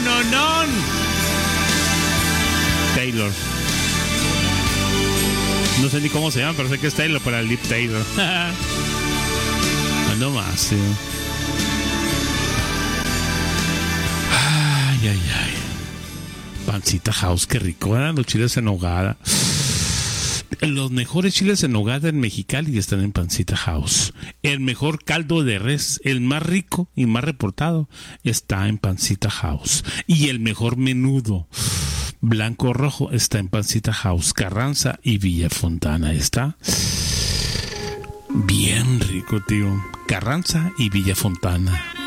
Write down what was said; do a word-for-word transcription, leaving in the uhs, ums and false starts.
no, no. Taylor. No sé ni cómo se llama, pero sé que es Taylor para Liv Taylor. No más, tío. Ay, ay, ay. Pancita House, qué rico, ¿eh? Los chiles en nogada. Los mejores chiles en nogada en Mexicali están en Pancita House. El mejor caldo de res, el más rico y más reportado, está en Pancita House. Y el mejor menudo blanco o rojo está en Pancita House. Carranza y Villa Fontana está bien rico, tío. Carranza y Villa Fontana.